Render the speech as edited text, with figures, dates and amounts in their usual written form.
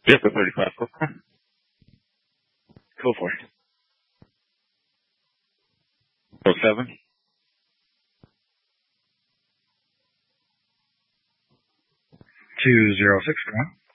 Yep, the 35. Go for it. 07. 206, come on.